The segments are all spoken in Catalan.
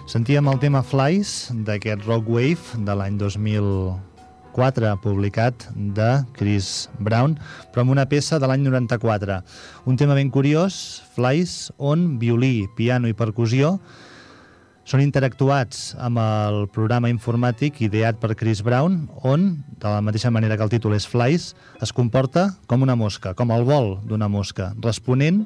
Sentíem el tema Flies d'aquest Rock Wave de l'any 2004, publicat de Chris Brown, però amb una peça de l'any 94. Un tema ben curiós, Flies, on violí, piano i percussió són interactuats amb el programa informàtic ideat per Chris Brown, on, de la mateixa manera que el títol és Flies, es comporta com una mosca, com el vol d'una mosca, responent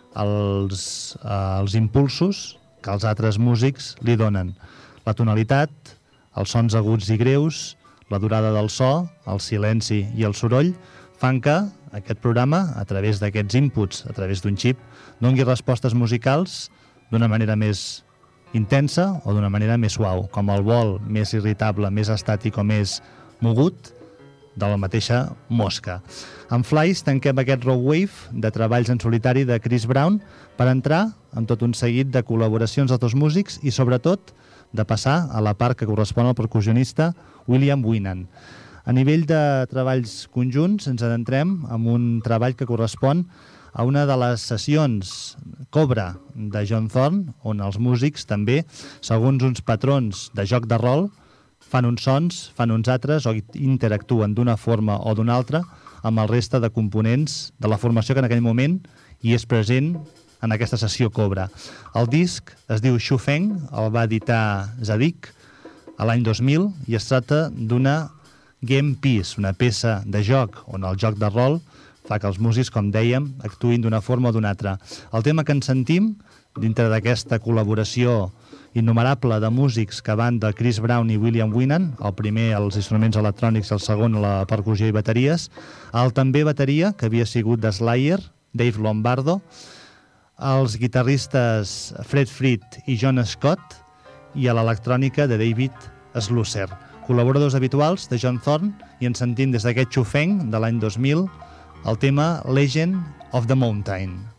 als impulsos que els altres músics li donen. La tonalitat, els sons aguts i greus, la durada del so, el silenci i el soroll, fan que aquest programa, a través d'aquests inputs, a través d'un xip, doni respostes musicals d'una manera més intensa o d'una manera més suau, com el vol més irritable, més estàtic o més mogut de la mateixa mosca. En Flies tanquem aquest Rock Wave de treballs en solitari de Chris Brown per entrar en tot un seguit de col·laboracions d'altres músics i sobretot de passar a la part que correspon al percussionista William Winan. A nivell de treballs conjunts ens adentrem en un treball que correspon a una de les sessions Cobra de John Thorne, on els músics també, segons uns patrons de joc de rol, fan uns sons, fan uns altres o interactuen d'una forma o d'una altra amb el reste de components de la formació que en aquell moment hi és present en aquesta sessió Cobra. El disc es diu Shu Feng, el va editar Zadig a l'any 2000 i es tracta d'una game piece, una peça de joc on el joc de rol fa que els músics, com dèiem, actuïn d'una forma o d'una altra. El tema que ens sentim, dintre d'aquesta col·laboració innumerable de músics que van de Chris Brown i William Winan, el primer els instruments electrònics, el segon la percussió i bateries, el també bateria, que havia sigut de Slayer, Dave Lombardo, els guitarristes Fred Frith i John Scott i a l'electrònica de David Slusser. Col·laboradors habituals de John Thorne i ens sentim des d'aquest Shu Feng de l'any 2000 el tema Legend of the Mountain.